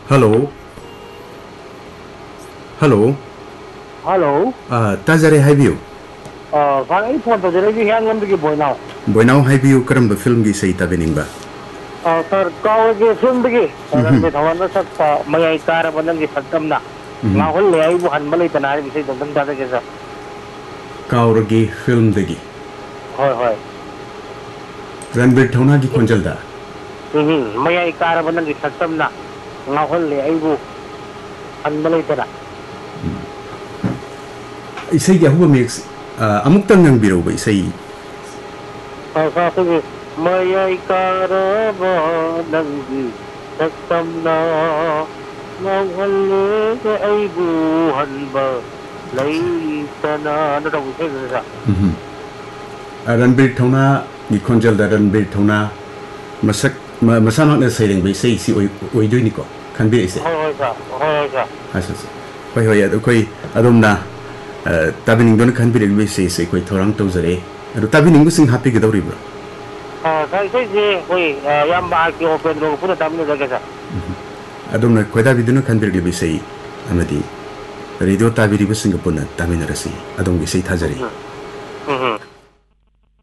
Hello. Hello. Hello. Tazare Highview. Sir, I phone to the Yan Lambiki boy now. Boy now Highview Karam the film gi say Tabeningba. Sir, Kawagi film bigi. And with one of my caravan is Satamna. Now, only I will handle it and I will say the Dantaka. Kauragi film degi. Hoy. Ranbir Tonagi Konjalda. My caravan is Satamna. Now, only I will handle it. I say Yahoo makes Amuktan and Biro, I say. My caravan Satamna. Now, only I will handle it. Ranbir Tona, Nikonjalda Ranbir Tona, Masana saying we say, we do Nico. Can be say. Quay hồi ở quay ở đông na ta bên đó khán bị được say quay thằng răng tàu rồi rồi ta bên đó sinh happy cái đâu rồi bro cái gì quay yam ba cái open rồi cũng ta bên đó cái sao ở đông na quay ta bên đó khán bị được say anh đi radio ta bên đó sinh cái pun ta bên đó say ở đông cái say tha rồi